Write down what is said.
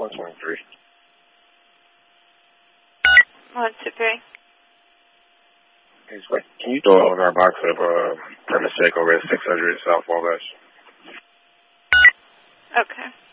123. 123. Hey, Sweet. Can you throw on our box of premise check over at 600 South Wabash? Okay.